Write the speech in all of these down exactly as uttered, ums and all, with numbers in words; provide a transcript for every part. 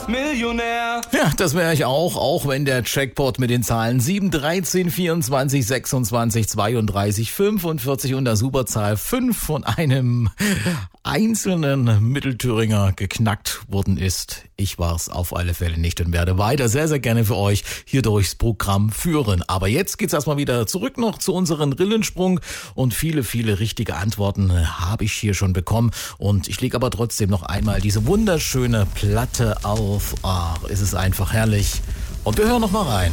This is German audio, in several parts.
Millionär. Ja, das wäre ich auch, auch wenn der Jackpot mit den Zahlen sieben, dreizehn, vierundzwanzig, sechsundzwanzig, zweiunddreißig, fünfundvierzig und der Superzahl fünf von einem einzelnen Mittelthüringer geknackt worden ist. Ich war es auf alle Fälle nicht und werde weiter sehr, sehr gerne für euch hier durchs Programm führen. Aber jetzt geht's erstmal wieder zurück noch zu unserem Rillensprung und viele, viele richtige Antworten habe ich hier schon bekommen. Und ich lege aber trotzdem noch einmal diese wunderschöne Platte auf. Ach, es ist einfach herrlich. Und wir hören noch mal rein.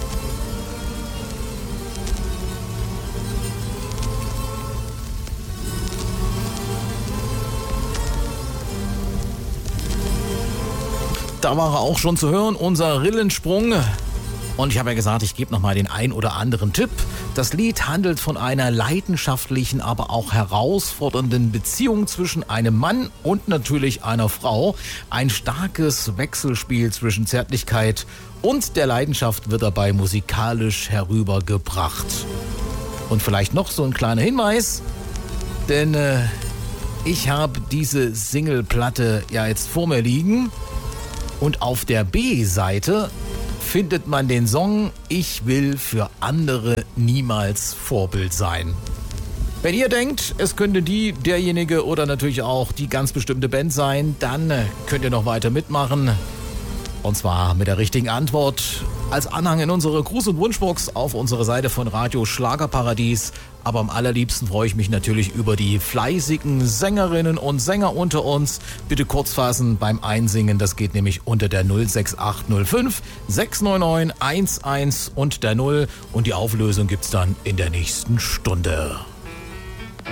Da war er auch schon zu hören, unser Rillensprung. Und ich habe ja gesagt, ich gebe noch mal den ein oder anderen Tipp. Das Lied handelt von einer leidenschaftlichen, aber auch herausfordernden Beziehung zwischen einem Mann und natürlich einer Frau. Ein starkes Wechselspiel zwischen Zärtlichkeit und der Leidenschaft wird dabei musikalisch herübergebracht. Und vielleicht noch so ein kleiner Hinweis, denn äh, ich habe diese Singleplatte ja jetzt vor mir liegen. Und auf der B-Seite findet man den Song Ich will für andere niemals Vorbild sein. Wenn ihr denkt, es könnte die, derjenige oder natürlich auch die ganz bestimmte Band sein, dann könnt ihr noch weiter mitmachen. Und zwar mit der richtigen Antwort als Anhang in unsere Gruß- und Wunschbox auf unsere Seite von Radio Schlagerparadies. Aber am allerliebsten freue ich mich natürlich über die fleißigen Sängerinnen und Sänger unter uns. Bitte kurz fassen beim Einsingen, das geht nämlich unter der null sechs acht null fünf sechs neun neun eins eins und der null. Und die Auflösung gibt's dann in der nächsten Stunde.